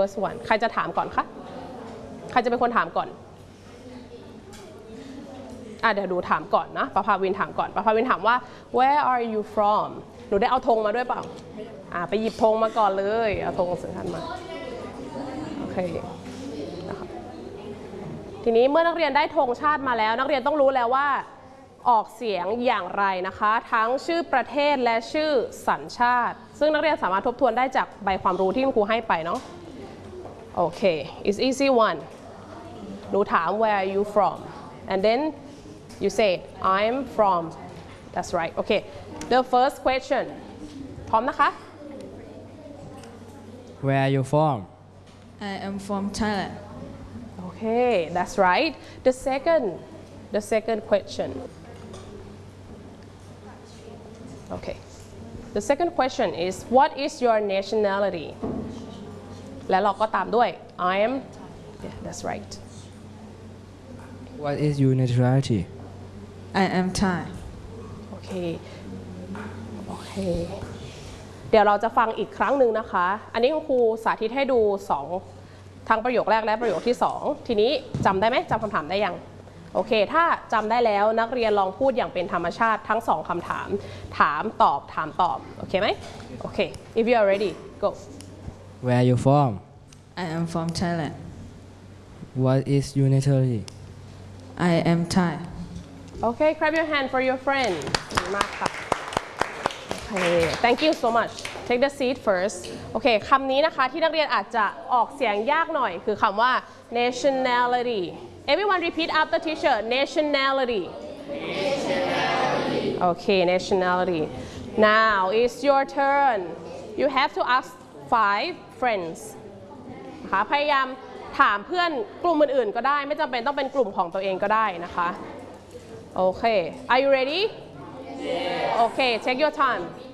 first one ใครจะถามก่อนคะใครจะเป็นคนถามก่อนเดี๋ยวดูถามก่อนนะประภาวินถามก่อนประภาวินถามว่า where are you from หนูได้เอาธงมาด้วยเปล่าไปหยิบธงมาก่อนเลยเอาธงสัญชาติมาโอเคนะคะทีนี้เมื่อนักเรียนได้ธงชาติมาแล้วนักเรียนต้องรู้แล้วว่าออกเสียงอย่างไรนะคะทั้งชื่อประเทศและชื่อสัญชาติซึ่งนักเรียนสามารถทบทวนได้จากใบความรู้ที่คุณครูให้ไปเนาะโอเค it's easy one หนูถาม where are you from and then you say I'm from that's right okay the first question พร้อมนะคะ Where are you from? I am from Thailand. Okay, that's right. The second question. Okay. The second question is what is your nationality? และเราก็ตามด้วย I am. Yeah, that's right. What is your nationality? I am Thai. Okay. Okay. เดี๋ยวเราจะฟังอีกครั้งหนึ่งนะคะ อันนี้คุณครูสาธิตให้ดู2ทั้งประโยคแรกและประโยคที่2ทีนี้จำได้ไหมจำคำถามได้ยังโอเคถ้าจำได้แล้วนักเรียนลองพูดอย่างเป็นธรรมชาติทั้ง2คำถามถามตอบถามตอบโอเคไหมโอเค if you are ready go Where are you from? I am from Thailand. What is your nationality? I am Thai. Okay clap your hand for your friend ดีมากค่ะOkay, thank you so much. Take the seat first. โอเคคำนี้นะคะที่นักเรียนอาจจะออกเสียงยากหน่อยคือคำว่า nationality. Everyone repeat after teacher. Nationality. Okay, nationality. Now it's your turn. You have to ask 5 friends. นะคะพยายามถามเพื่อนกลุ่มอื่นๆก็ได้ไม่จำเป็นต้องเป็นกลุ่มของตัวเองก็ได้นะคะโอเค Are you ready? Okay, take your time.